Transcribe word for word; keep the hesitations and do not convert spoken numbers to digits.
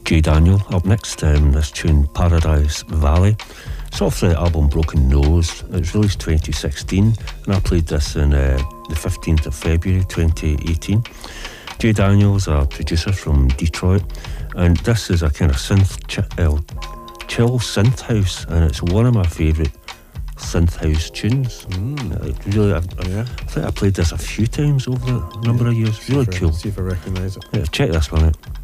Jay Daniel up next. Um, this tune, Paradise Valley. It's off the album Broken Nose. It was released twenty sixteen, and I played this on uh, the fifteenth of February twenty eighteen. Jay Daniel's a producer from Detroit, and this is a kind of synth ch- uh, chill synth house, and it's one of my favourite synth house tunes. Mm. Uh, really, I, I, yeah. I think I played this a few times over the number yeah. of years. Really see cool. I, see if I recognise it. Yeah, check this one out.